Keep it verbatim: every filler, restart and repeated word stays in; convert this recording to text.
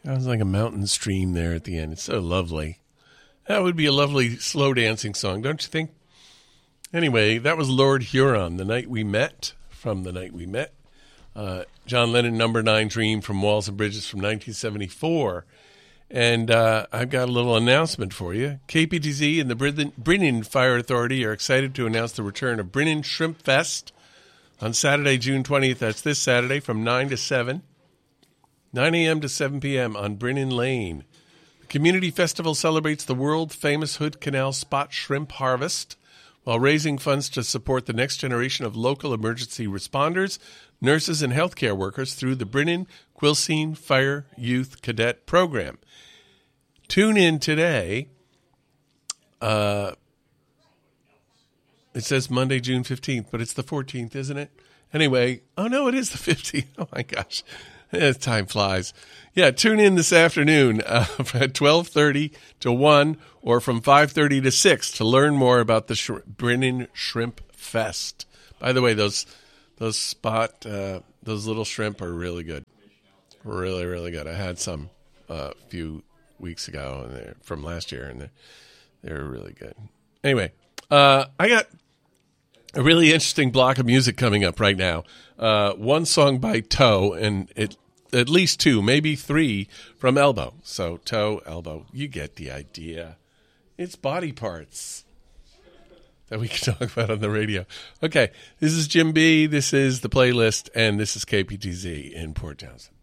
Sounds like a mountain stream there at the end. It's so lovely. That would be a lovely slow dancing song, don't you think? Anyway, that was Lord Huron, The Night We Met, from The Night We Met. Uh, John Lennon, Number Nine Dream from Walls and Bridges from nineteen seventy-four. And uh, I've got a little announcement for you. K P T Z and the Brin- Brinnon Fire Authority are excited to announce the return of Brinnon Shrimp Fest on Saturday, June twentieth. That's this Saturday from nine to seven. nine a.m. to seven p.m. on Brinnon Lane. The community festival celebrates the world-famous Hood Canal spot shrimp harvest while raising funds to support the next generation of local emergency responders, nurses, and healthcare workers through the Brinnon Quilcene Fire Youth Cadet Program. Tune in today. Uh, it says Monday, June fifteenth, but it's the fourteenth, isn't it? Anyway, oh no, it is the fifteenth. Oh my gosh. Eh, time flies. Yeah, tune in this afternoon uh, at twelve thirty to one or from five thirty to six to learn more about the Sh- Brinnon Shrimp Fest. By the way, those those spot, uh, those little shrimp are really good. Really, really good. I had some uh, a few weeks ago and they're from last year, and they're, they're really good. Anyway, uh, I got a really interesting block of music coming up right now. Uh, one song by Toe, and it, at least two, maybe three from Elbow. So Toe, Elbow, you get the idea. It's body parts that we can talk about on the radio. Okay, this is Jim B. This is The Playlist, and this is K P T Z in Port Townsend.